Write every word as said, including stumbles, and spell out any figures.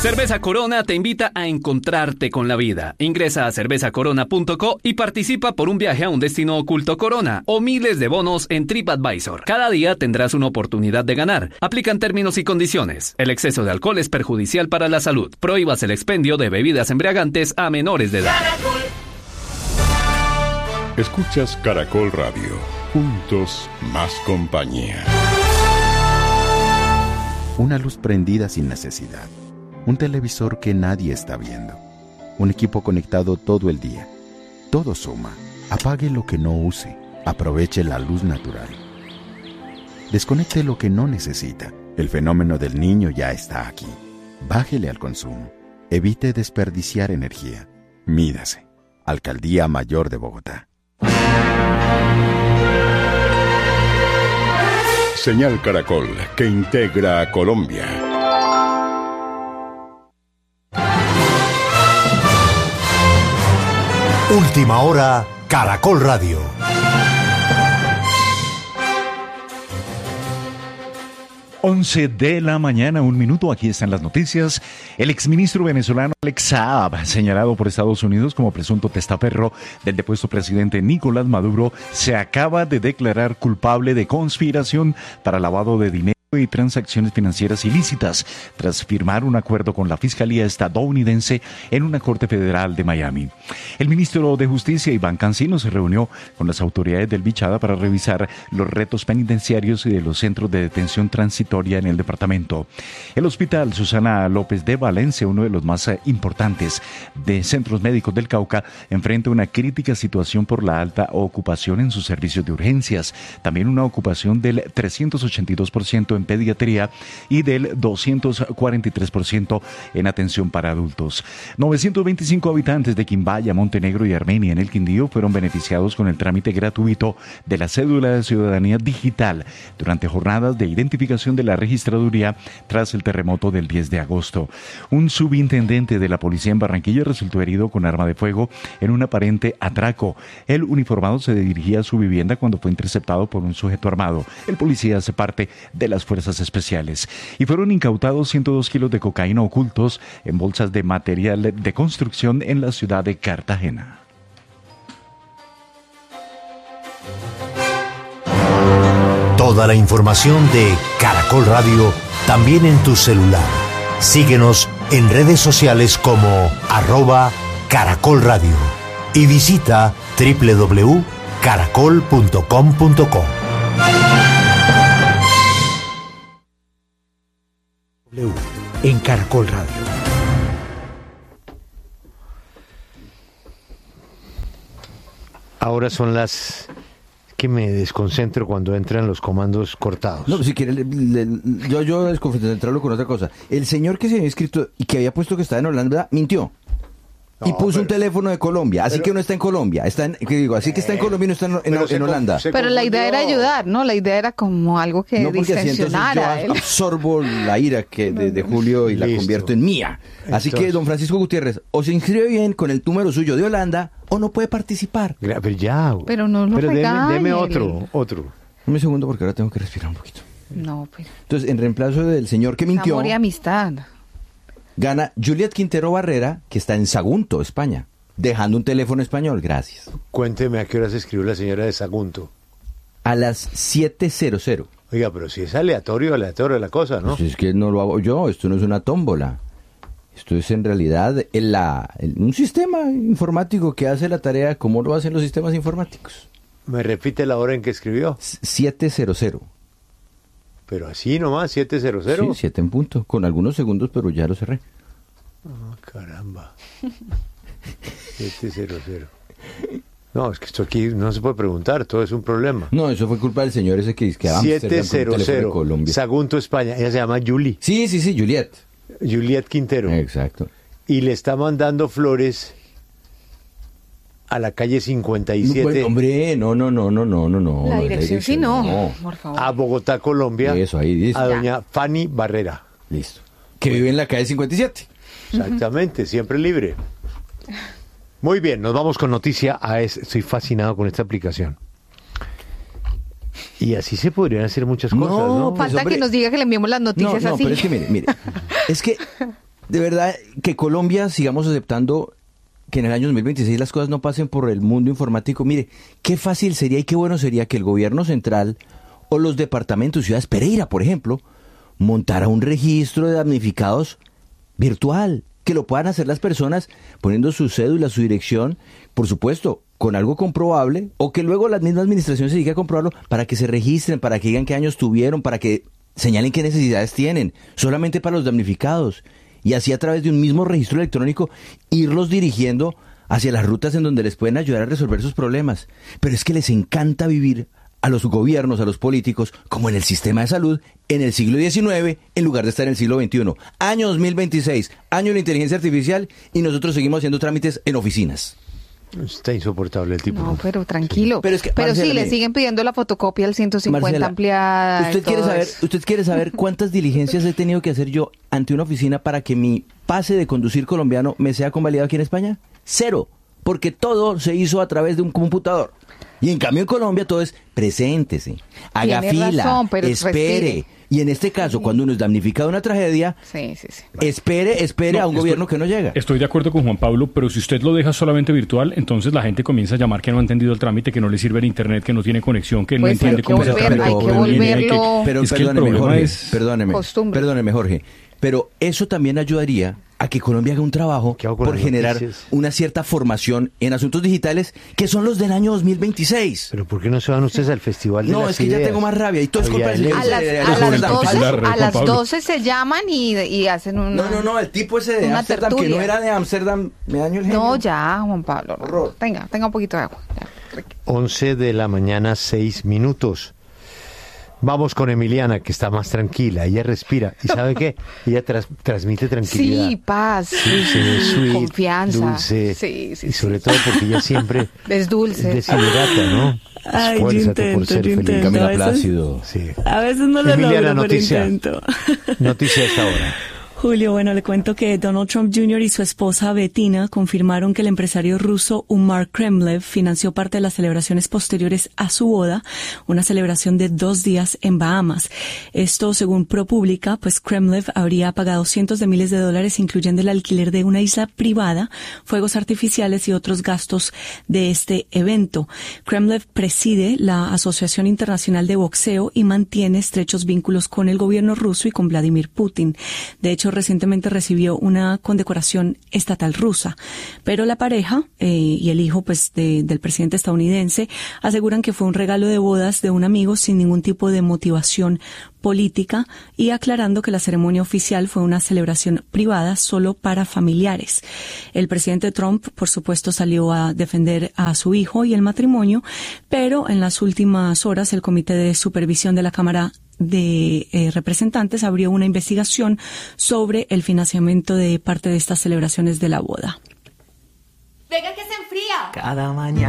Cerveza Corona te invita a encontrarte con la vida. Ingresa a cerveza corona punto co y participa por un viaje a un destino oculto Corona o miles de bonos en TripAdvisor. Cada día tendrás una oportunidad de ganar. Aplican términos y condiciones. El exceso de alcohol es perjudicial para la salud. Prohíbas el expendio de bebidas embriagantes a menores de edad. Escuchas Caracol Radio. Juntos, más compañía. Una luz prendida sin necesidad. Un televisor que nadie está viendo. Un equipo conectado todo el día. Todo suma. Apague lo que no use. Aproveche la luz natural. Desconecte lo que no necesita. El fenómeno del niño ya está aquí. Bájele al consumo. Evite desperdiciar energía. Mídase. Alcaldía Mayor de Bogotá. Señal Caracol, que integra a Colombia. Última hora, Caracol Radio. once de la mañana, un minuto, aquí están las noticias. El exministro venezolano Alex Saab, señalado por Estados Unidos como presunto testaferro del depuesto presidente Nicolás Maduro, se acaba de declarar culpable de conspiración para lavado de dinero y transacciones financieras ilícitas, tras firmar un acuerdo con la Fiscalía estadounidense en una corte federal de Miami. El ministro de Justicia, Iván Cancino, se reunió con las autoridades del Bichada para revisar los retos penitenciarios y de los centros de detención transitoria en el departamento. El hospital Susana López de Valencia, uno de los más importantes de centros médicos del Cauca, enfrenta una crítica situación por la alta ocupación en sus servicios de urgencias, también una ocupación del trescientos ochenta y dos por ciento en pediatría y del doscientos cuarenta y tres por ciento en atención para adultos. novecientos veinticinco habitantes de Quimbaya, Montenegro y Armenia en el Quindío fueron beneficiados con el trámite gratuito de la cédula de ciudadanía digital durante jornadas de identificación de la registraduría tras el terremoto del diez de agosto. Un subintendente de la policía en Barranquilla resultó herido con arma de fuego en un aparente atraco. El uniformado se dirigía a su vivienda cuando fue interceptado por un sujeto armado. El policía hace parte de las fuerzas especiales. Y fueron incautados ciento dos kilos de cocaína ocultos en bolsas de material de construcción en la ciudad de Cartagena. Toda la información de Caracol Radio también en tu celular. Síguenos en redes sociales como arroba Caracol Radio y visita doble u doble u doble u punto caracol punto com punto co. En Caracol Radio. Ahora son las que me desconcentro cuando entran los comandos cortados. No, si quiere, le, le, yo, yo desconcentrarlo con otra cosa. El señor que se había escrito y que había puesto que estaba en Holanda, mintió. No, y puso pero, un teléfono de Colombia, así pero, que no está en Colombia, está en, ¿qué digo? Así que está en Colombia y no está en, en, en Holanda. Pero la idea era ayudar, ¿no? La idea era como algo que no, distensionara. Yo absorbo la ira que de, de Julio y la Listo. convierto en mía. Así Entonces, que, don Francisco Gutiérrez, o se inscribe bien con el número suyo de Holanda o no puede participar. Pero ya. Pero no lo Pero regañe. deme, deme otro, otro. Un segundo porque ahora tengo que respirar un poquito. No, pero... Entonces, en reemplazo del señor que mintió... Amor y amistad. Gana Juliet Quintero Barrera, que está en Sagunto, España. Dejando un teléfono español, gracias. Cuénteme a qué hora se escribió la señora de Sagunto. A las siete cero cero. Oiga, pero si es aleatorio, aleatorio la cosa, ¿no? Pues es que no lo hago yo, esto no es una tómbola. Esto es en realidad el, la, el, un sistema informático que hace la tarea como lo hacen los sistemas informáticos. ¿Me repite la hora en que escribió? siete cero cero. Pero así nomás, siete cero cero. Sí, siete en punto, con algunos segundos, pero ya lo cerré. Oh, caramba. siete cero cero. No, es que esto aquí no se puede preguntar, todo es un problema. No, eso fue culpa del señor ese que dice que siete cero cero, Sagunto, España. Ella se llama Julie. Sí, sí, sí, Juliet. Juliet Quintero. Exacto. Y le está mandando flores a la calle cincuenta y siete. No, pues, hombre, no, no, no, no, no, no, no. La dirección, no, sí, no, no, por favor. A Bogotá, Colombia. Eso, ahí dice. A doña Fanny Barrera. Listo. Que vive en la calle cincuenta y siete. Exactamente, siempre libre. Muy bien, nos vamos con noticia a es, estoy fascinado con esta aplicación. Y así se podrían hacer muchas cosas, ¿no? No, falta pues, hombre, que nos diga que le enviemos las noticias no, no, así. No, pero es que mire, mire, es que de verdad que Colombia sigamos aceptando que en el año dos mil veintiséis las cosas no pasen por el mundo informático. Mire, qué fácil sería y qué bueno sería que el gobierno central o los departamentos, ciudades, Pereira, por ejemplo, montara un registro de damnificados virtual, que lo puedan hacer las personas poniendo su cédula, su dirección, por supuesto, con algo comprobable, o que luego la misma administración se dedique a comprobarlo para que se registren, para que digan qué años tuvieron, para que señalen qué necesidades tienen, solamente para los damnificados. Y así a través de un mismo registro electrónico irlos dirigiendo hacia las rutas en donde les pueden ayudar a resolver sus problemas. Pero es que les encanta vivir a los gobiernos, a los políticos, como en el sistema de salud, en el siglo diecinueve, en lugar de estar en el siglo veintiuno. Año dos mil veintiséis, año de la inteligencia artificial, y nosotros seguimos haciendo trámites en oficinas. Está insoportable el tipo. No, pero tranquilo. Sí. Pero, es que, pero Marcela, sí, le mire, siguen pidiendo la fotocopia al ciento cincuenta Marcela, ampliada. ¿usted y quiere todo saber, eso. usted quiere saber cuántas diligencias he tenido que hacer yo ante una oficina para que mi pase de conducir colombiano me sea convalidado aquí en España? Cero, porque todo se hizo a través de un computador. Y en cambio en Colombia todo es preséntese, haga Tiene fila, razón, pero espere. respire. Y en este caso, cuando uno es damnificado de una tragedia, Sí, sí, sí. espere, espere No, a un estoy- gobierno que no llega. Estoy de acuerdo con Juan Pablo, pero si usted lo deja solamente virtual, entonces la gente comienza a llamar que no ha entendido el trámite, que no le sirve el internet, que no tiene conexión, que no Pues entiende hay que cómo se volver- tramita hay por que la línea, hay volverlo- Pero es que el perdóneme, problema Jorge, es... perdóneme, Costumbre. perdóneme, Jorge. Pero eso también ayudaría a que Colombia haga un trabajo ¿Qué hago con por las generar noticias? una cierta formación en asuntos digitales que son los del año dos mil veintiséis. Pero ¿por qué no se van ustedes al festival de No, las es que ya ideas? tengo más rabia y todo es culpa Había del A leyes. las, de- de- a de- las de- doce, Pilar, a Juan las Pablo. doce se llaman y, y hacen una... No, no, no, el tipo ese de Una Ámsterdam que tertulia. no era de Ámsterdam, me daño el genio. No, ya, Juan Pablo. no. Horror. Tenga, tenga un poquito de agua. Ya. once de la mañana, seis minutos. Vamos con Emiliana, que está más tranquila. Ella respira. ¿Y sabe qué? Ella tras- transmite tranquilidad. Sí, paz, Sí, se ve sweet, confianza. dulce. Sí, sí, y sobre sí. todo porque ella siempre Es dulce. es desiderata, ¿no? Ay, yo Esfuérzate por intento, ser yo feliz. intento. Camila a veces- Plácido. Sí. A veces no lo Emiliana, logro, pero noticia. intento. Noticia a esta hora. Julio, bueno, le cuento que Donald Trump junior y su esposa Bettina confirmaron que el empresario ruso Umar Kremlev financió parte de las celebraciones posteriores a su boda, una celebración de dos días en Bahamas. Esto, según ProPublica, pues Kremlev habría pagado cientos de miles de dólares, incluyendo el alquiler de una isla privada, fuegos artificiales y otros gastos de este evento. Kremlev preside la Asociación Internacional de Boxeo y mantiene estrechos vínculos con el gobierno ruso y con Vladimir Putin. De hecho, recientemente recibió una condecoración estatal rusa, pero la pareja eh, y el hijo pues de, del presidente estadounidense aseguran que fue un regalo de bodas de un amigo sin ningún tipo de motivación política y aclarando que la ceremonia oficial fue una celebración privada solo para familiares. El presidente Trump, por supuesto, salió a defender a su hijo y el matrimonio, pero en las últimas horas el Comité de Supervisión de la Cámara de eh, Representantes abrió una investigación sobre el financiamiento de parte de estas celebraciones de la boda. Venga que se enfría. Cada mañana.